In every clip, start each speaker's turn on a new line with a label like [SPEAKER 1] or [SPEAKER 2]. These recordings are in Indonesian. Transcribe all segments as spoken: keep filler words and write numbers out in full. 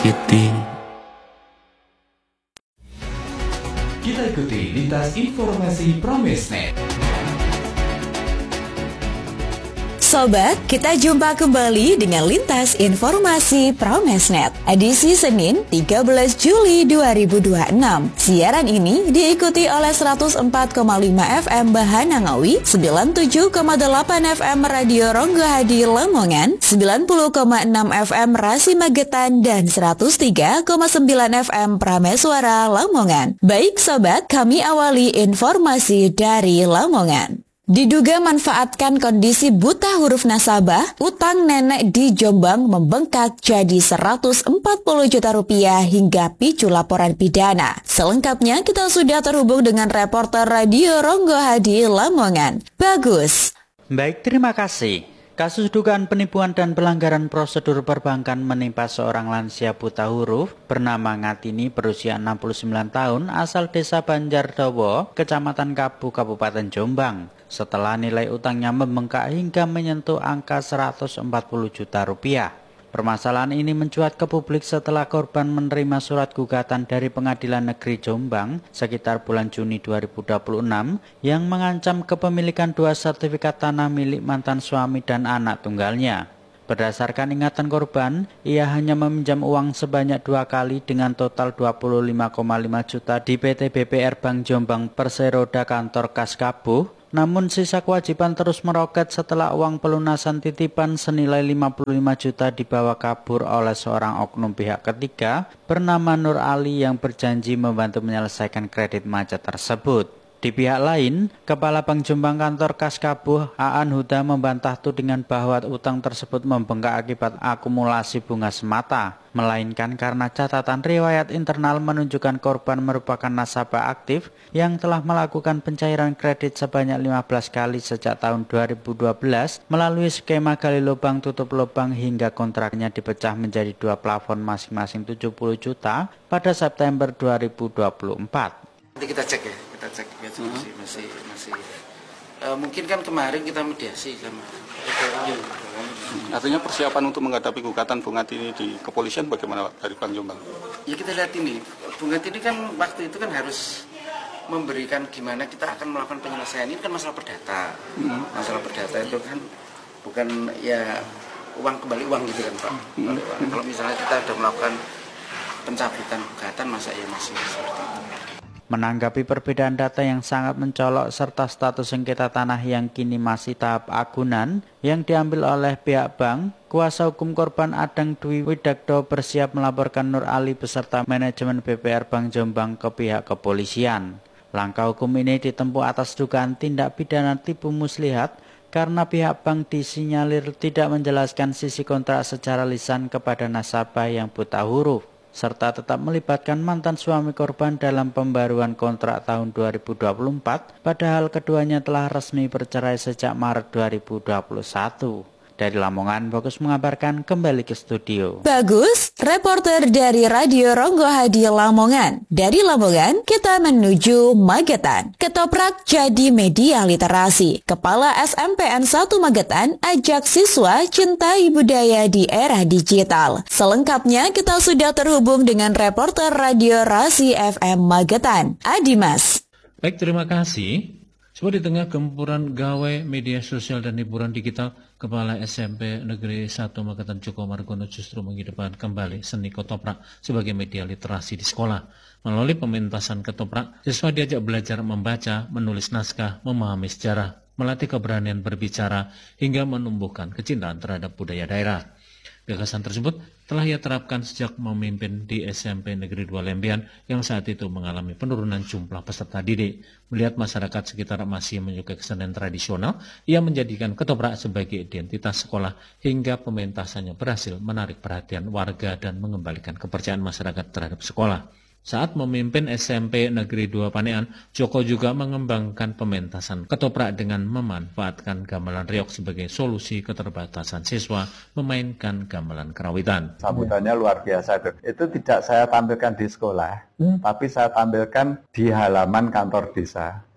[SPEAKER 1] menyakiti.
[SPEAKER 2] Kita ikuti lintas informasi Pramesnet.
[SPEAKER 3] Sobat, kita jumpa kembali dengan Lintas Informasi Pramesnet, edisi Senin tiga belas Juli dua ribu dua puluh enam. Siaran ini diikuti oleh seratus empat koma lima F M Bahanangawi, sembilan puluh tujuh koma delapan F M Radio Ronggohadi Lamongan, sembilan puluh koma enam F M Rasi Magetan, dan seratus tiga koma sembilan F M Prameswara Lamongan. Baik sobat, kami awali informasi dari Lamongan. Diduga manfaatkan kondisi buta huruf nasabah, utang nenek di Jombang membengkak jadi seratus empat puluh juta rupiah hingga picu laporan pidana. Selengkapnya kita sudah terhubung dengan reporter Radio Ronggohadi Lamongan, Bagus.
[SPEAKER 4] Baik, terima kasih. Kasus dugaan penipuan dan pelanggaran prosedur perbankan menimpa seorang lansia buta huruf bernama Ngatini berusia enam puluh sembilan tahun asal desa Banjardowo, Kecamatan Kabu, Kabupaten Jombang. Setelah nilai utangnya membengkak hingga menyentuh angka seratus empat puluh juta rupiah. Permasalahan ini mencuat ke publik setelah korban menerima surat gugatan dari Pengadilan Negeri Jombang sekitar bulan Juni dua ribu dua puluh enam yang mengancam kepemilikan dua sertifikat tanah milik mantan suami dan anak tunggalnya. Berdasarkan ingatan korban, ia hanya meminjam uang sebanyak dua kali dengan total dua puluh lima koma lima juta di P T B P R Bank Jombang Perseroda Kantor Kas Kabuh. Namun sisa kewajiban terus meroket setelah uang pelunasan titipan senilai lima puluh lima juta dibawa kabur oleh seorang oknum pihak ketiga bernama Nur Ali yang berjanji membantu menyelesaikan kredit macet tersebut. Di pihak lain, Kepala Bank Jombang Kantor Kas Kabuh, Aan Huda membantah tudingan bahwa utang tersebut membengkak akibat akumulasi bunga semata, melainkan karena catatan riwayat internal menunjukkan korban merupakan nasabah aktif yang telah melakukan pencairan kredit sebanyak lima belas kali sejak tahun dua ribu dua belas melalui skema gali lubang tutup lubang hingga kontraknya dipecah menjadi dua plafon masing-masing tujuh puluh juta pada September dua ribu dua puluh empat.
[SPEAKER 5] Nanti kita cek ya, kita cek ya, hmm. masih masih masih uh, mungkin kan kemarin kita mediasi sama
[SPEAKER 6] hmm. Artinya persiapan untuk menghadapi gugatan Bung Ngatini di kepolisian bagaimana dari Bank Jombang?
[SPEAKER 5] Ya kita lihat ini, Bung Ngatini kan waktu itu kan harus memberikan gimana kita akan melakukan penyelesaian. Ini kan masalah perdata, hmm. masalah perdata itu kan bukan ya uang kembali uang gitu kan Pak. Hmm. Hmm. Kalau misalnya kita sudah melakukan pencabutan gugatan, masa ya masih seperti itu.
[SPEAKER 4] Menanggapi perbedaan data yang sangat mencolok serta status sengketa tanah yang kini masih tahap agunan yang diambil oleh pihak bank, kuasa hukum korban Adang Dwi Widakdo bersiap melaporkan Nur Ali beserta manajemen B P R Bank Jombang ke pihak kepolisian. Langkah hukum ini ditempuh atas dugaan tindak pidana tipu muslihat karena pihak bank disinyalir tidak menjelaskan sisi kontrak secara lisan kepada nasabah yang buta huruf, serta tetap melibatkan mantan suami korban dalam pembaruan kontrak tahun dua ribu dua puluh empat, padahal keduanya telah resmi bercerai sejak Maret dua ribu dua puluh satu. Dari Lamongan, Bagus mengabarkan, kembali ke studio.
[SPEAKER 3] Bagus, reporter dari Radio Ronggohadi Lamongan. Dari Lamongan, kita menuju Magetan. Ketoprak jadi media literasi. Kepala S M P N satu Magetan ajak siswa cintai budaya di era digital. Selengkapnya kita sudah terhubung dengan reporter Radio Rasi F M Magetan, Adimas.
[SPEAKER 7] Baik, terima kasih. Coba di tengah gempuran gawai media sosial dan hiburan digital, Kepala S M P Negeri satu Magetan Joko Margono justru mengedepankan kembali seni ketoprak sebagai media literasi di sekolah. Melalui pementasan ketoprak, siswa diajak belajar membaca, menulis naskah, memahami sejarah, melatih keberanian berbicara, hingga menumbuhkan kecintaan terhadap budaya daerah. Gagasan tersebut telah ia terapkan sejak memimpin di S M P Negeri dua Lembian yang saat itu mengalami penurunan jumlah peserta didik. Melihat masyarakat sekitar masih menyukai kesenian tradisional, ia menjadikan ketoprak sebagai identitas sekolah hingga pementasannya berhasil menarik perhatian warga dan mengembalikan kepercayaan masyarakat terhadap sekolah. Saat memimpin S M P Negeri dua Panean, Joko juga mengembangkan pementasan ketoprak dengan memanfaatkan gamelan reog sebagai solusi keterbatasan siswa memainkan gamelan kerawitan.
[SPEAKER 8] Sambutannya luar biasa itu. Itu tidak saya tampilkan di sekolah, hmm. tapi saya tampilkan di halaman kantor desa.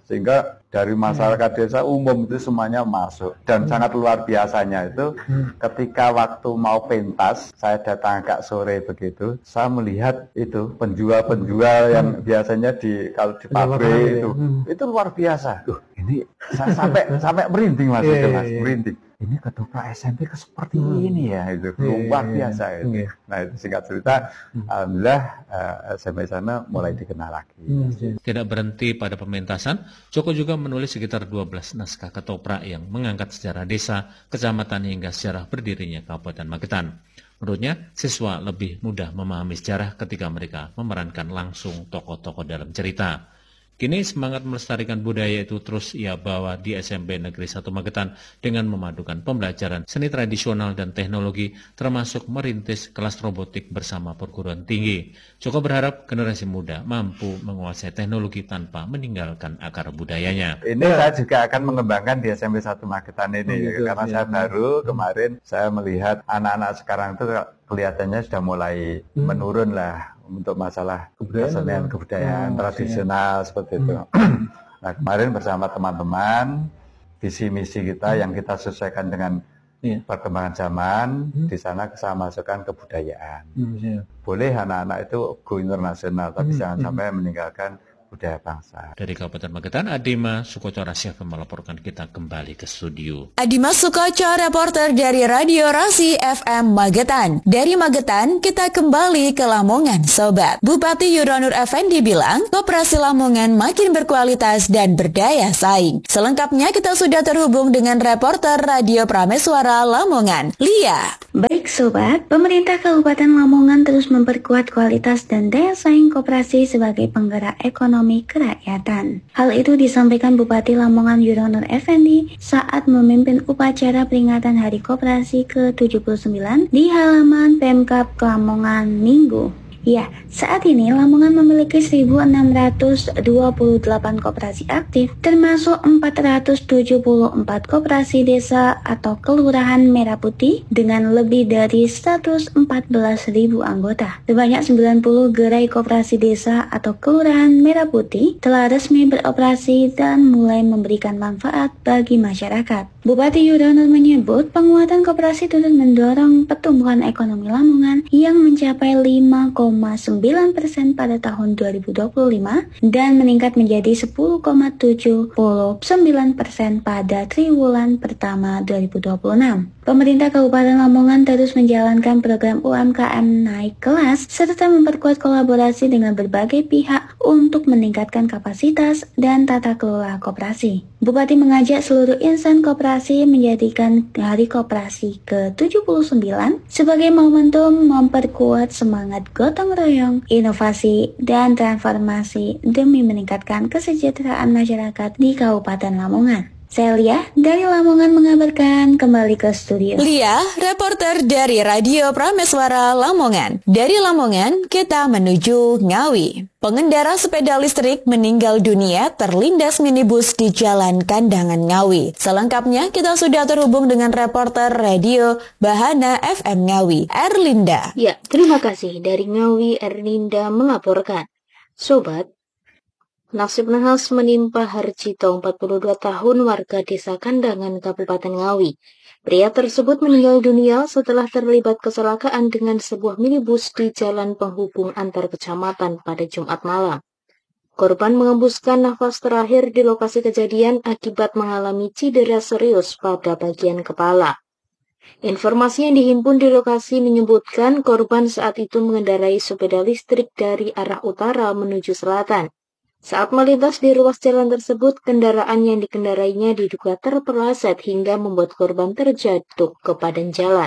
[SPEAKER 8] Sehingga dari masyarakat desa umum itu semuanya masuk. Dan sangat luar biasanya itu ketika waktu mau pentas, saya datang agak sore begitu, saya melihat itu penjual-penjual yang biasanya di kalau di pabrik itu, itu luar biasa. Tuh, ini saya sampai sampai merinding Mas, itu Mas, merinding. Ini ketoprak S M P seperti hmm. ini ya, itu luar yeah, biasa yeah, itu. Yeah. Nah itu singkat cerita, hmm. alhamdulillah uh, S M P sana mulai dikenal lagi.
[SPEAKER 7] Hmm. Tidak berhenti pada pementasan, Joko juga menulis sekitar dua belas naskah ketoprak yang mengangkat sejarah desa, kecamatan hingga sejarah berdirinya Kabupaten Magetan. Menurutnya, siswa lebih mudah memahami sejarah ketika mereka memerankan langsung tokoh-tokoh dalam cerita. Kini semangat melestarikan budaya itu terus ia bawa di S M P Negeri satu Magetan dengan memadukan pembelajaran seni tradisional dan teknologi termasuk merintis kelas robotik bersama perguruan tinggi. Joko berharap generasi muda mampu menguasai teknologi tanpa meninggalkan akar budayanya.
[SPEAKER 8] Ini ya. Saya juga akan mengembangkan di S M P satu Magetan ini oh, gitu, karena ya. Saya baru kemarin saya melihat anak-anak sekarang itu kelihatannya sudah mulai hmm. menurun lah untuk masalah kesenian kebudayaan oh, tradisional ya. Seperti itu. Hmm. Nah kemarin bersama teman-teman visi misi kita hmm. yang kita sesuaikan dengan ya. Perkembangan zaman hmm. di sana saya masukkan kebudayaan. Hmm, ya. Boleh anak-anak itu go internasional tapi hmm. jangan hmm. sampai meninggalkan budaya bangsa.
[SPEAKER 7] Dari Kabupaten Magetan, Adima Sukoco Rasya melaporkan. Kita kembali ke studio.
[SPEAKER 3] Adima Sukoco, reporter dari Radio Rasi F M Magetan. Dari Magetan, kita kembali ke Lamongan, Sobat. Bupati Yuronur Effendi bilang, Koperasi Lamongan makin berkualitas dan berdaya saing. Selengkapnya kita sudah terhubung dengan reporter Radio Prameswara Lamongan, Lia.
[SPEAKER 1] Baik Sobat, pemerintah Kabupaten Lamongan terus memperkuat kualitas dan daya saing koperasi sebagai penggerak ekonomi kerakyatan. Hal itu disampaikan Bupati Lamongan Yuronur Effendi saat memimpin upacara peringatan Hari Koperasi ke tujuh puluh sembilan di halaman Pemkab Lamongan Minggu. Ya, saat ini Lamongan memiliki seribu enam ratus dua puluh delapan koperasi aktif, termasuk empat ratus tujuh puluh empat koperasi desa atau kelurahan merah putih dengan lebih dari seratus empat belas ribu anggota. Sebanyak sembilan puluh gerai koperasi desa atau kelurahan merah putih telah resmi beroperasi dan mulai memberikan manfaat bagi masyarakat. Bupati Yuronur menyebut penguatan koperasi turut mendorong pertumbuhan ekonomi Lamongan yang mencapai lima koma sembilan persen pada tahun dua ribu dua puluh lima dan meningkat menjadi sepuluh koma tujuh sembilan persen pada triwulan pertama dua ribu dua puluh enam. Pemerintah Kabupaten Lamongan terus menjalankan program U M K M naik kelas serta memperkuat kolaborasi dengan berbagai pihak untuk meningkatkan kapasitas dan tata kelola koperasi. Bupati mengajak seluruh insan koperasi menjadikan Hari Koperasi ke tujuh puluh sembilan sebagai momentum memperkuat semangat gotong royong, inovasi, dan transformasi demi meningkatkan kesejahteraan masyarakat di Kabupaten Lamongan. Saya Lia dari Lamongan mengabarkan, kembali ke studio.
[SPEAKER 3] Lia, reporter dari Radio Prameswara Lamongan. Dari Lamongan, kita menuju Ngawi. Pengendara sepeda listrik meninggal dunia terlindas minibus di Jalan Kandangan Ngawi. Selengkapnya kita sudah terhubung dengan reporter Radio Bahana F M Ngawi, Erlinda.
[SPEAKER 9] Ya, terima kasih. Dari Ngawi, Erlinda melaporkan. Sobat, nasib nahas menimpa Harjito, empat puluh dua tahun, warga desa Kandangan, Kabupaten Ngawi. Pria tersebut meninggal dunia setelah terlibat kecelakaan dengan sebuah minibus di jalan penghubung antar kecamatan pada Jumat malam. Korban mengembuskan nafas terakhir di lokasi kejadian akibat mengalami cedera serius pada bagian kepala. Informasi yang dihimpun di lokasi menyebutkan korban saat itu mengendarai sepeda listrik dari arah utara menuju selatan. Saat melintas di ruas jalan tersebut, kendaraan yang dikendarainya diduga terpeleset hingga membuat korban terjatuh ke badan jalan.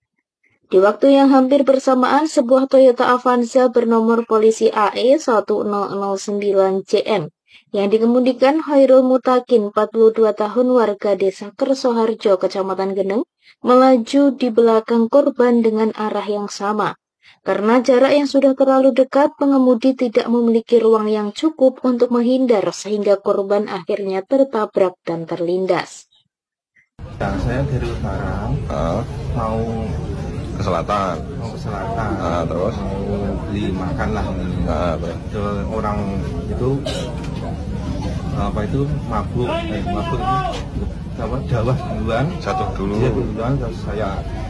[SPEAKER 9] Di waktu yang hampir bersamaan, sebuah Toyota Avanza bernomor polisi A E satu nol nol sembilan J M yang dikemudikan Khairul Mutakin, empat puluh dua tahun, warga desa Kersoharjo, Kecamatan Geneng, melaju di belakang korban dengan arah yang sama. Karena jarak yang sudah terlalu dekat, pengemudi tidak memiliki ruang yang cukup untuk menghindar sehingga korban akhirnya tertabrak dan terlindas.
[SPEAKER 10] Nah, saya dari utara uh, mau
[SPEAKER 6] ke selatan.
[SPEAKER 10] Mau ke selatan.
[SPEAKER 6] Uh, terus
[SPEAKER 10] mau beli makan lah.
[SPEAKER 6] Uh,
[SPEAKER 10] orang itu apa itu mabuk, eh mabuk itu apa Jawa duluan,
[SPEAKER 6] jatuh dulu.
[SPEAKER 10] Dia duluan, terus saya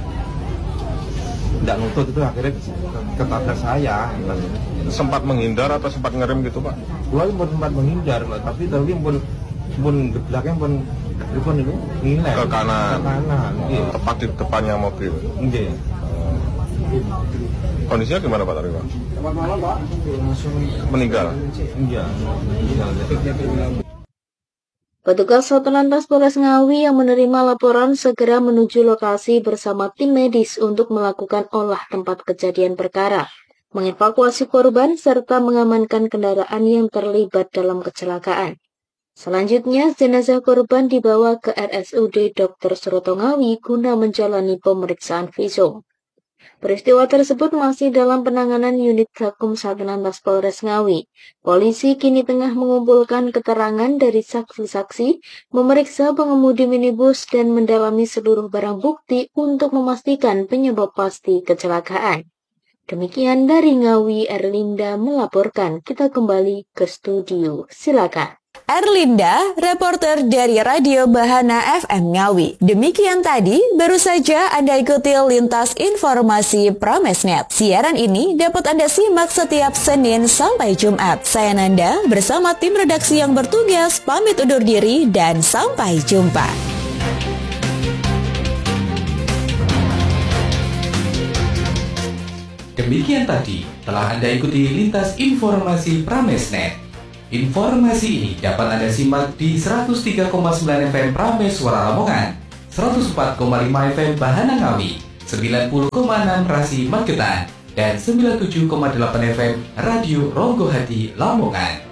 [SPEAKER 10] tidak nutut itu akhirnya ketabrak saya.
[SPEAKER 6] Sempat menghindar atau sempat ngerem gitu Pak?
[SPEAKER 10] Gua pun sempat menghindar, tapi tapi pun pun di belakang pun pun itu nilai
[SPEAKER 6] ke kanan,
[SPEAKER 10] ke kanan, iya.
[SPEAKER 6] Tepat di depannya mobil.
[SPEAKER 10] Iya.
[SPEAKER 6] Kondisinya gimana Pak tadi Pak?
[SPEAKER 10] Langsung
[SPEAKER 6] meninggal.
[SPEAKER 10] Iya.
[SPEAKER 9] Petugas Satlantas Polres Ngawi yang menerima laporan segera menuju lokasi bersama tim medis untuk melakukan olah tempat kejadian perkara, mengevakuasi korban serta mengamankan kendaraan yang terlibat dalam kecelakaan. Selanjutnya, jenazah korban dibawa ke R S U D Dokter Suroto Ngawi guna menjalani pemeriksaan visum. Peristiwa tersebut masih dalam penanganan unit Gakum Satlantas Polres Ngawi. Polisi kini tengah mengumpulkan keterangan dari saksi-saksi, memeriksa pengemudi minibus dan mendalami seluruh barang bukti untuk memastikan penyebab pasti kecelakaan. Demikian dari Ngawi, Erlinda melaporkan. Kita kembali ke studio. Silakan.
[SPEAKER 3] Erlinda, reporter dari Radio Bahana F M Ngawi. Demikian tadi, baru saja Anda ikuti lintas informasi Promesnet. Siaran ini dapat Anda simak setiap Senin sampai Jumat. Saya Nanda bersama tim redaksi yang bertugas pamit undur diri dan sampai jumpa.
[SPEAKER 2] Demikian tadi telah Anda ikuti lintas informasi Pramesnet. Informasi ini dapat Anda simak di seratus tiga koma sembilan F M Prames Suara Lamongan, seratus empat koma lima F M Bahana Ngawi, sembilan puluh koma enam Rasi Magetan, dan sembilan puluh tujuh koma delapan F M Radio Ronggo Hati Lamongan.